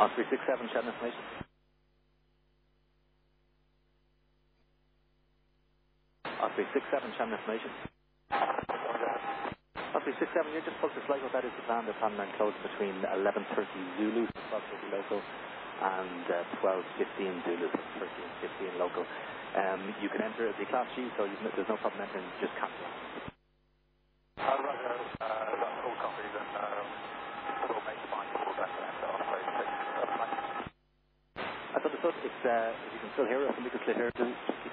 Osprey 67, Shannon information. Osprey 67, Shannon information. Osprey 67, you're just booked a flight. What that is the plan. The plan then closed between 11:30 Zulu, 12:30 local, and 12:15 Zulu, 13:15 local. You can enter the Class G, so there's no problem entering, just cancel. That's all copies and we'll make fine for that. I thought it's, if you can still hear us and we can still hear us,